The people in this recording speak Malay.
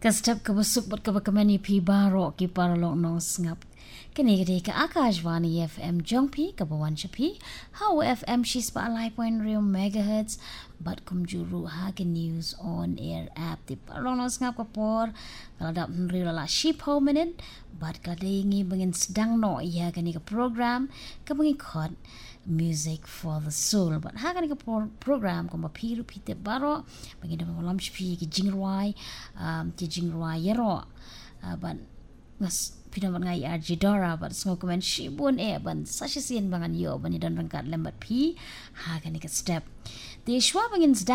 Kastap kabusuk bat kabakamani pi baro ki paralong nong sngap. Kini gede ka Akashvani FM Jongpi kabawan chapi. How FM she's pa alai point real megahertz. Bat kumjuru hagi news on air app. Di paralong nong sngap kapor. Kaladap real la sheep home minute. Bat kadingi bangin sedang no iya gani ka program. Kabangin khot music for the soul. But hagani ka program kung mapiru pite baro. Bangin na malam chapi ki jingruai. Ki jingruai yero. But ngas pinaman ngai RJ Dora but small comment shibun ban sashisin bangan yo bani dan rangkat lembat pi hagani ka step. Di shwa bangin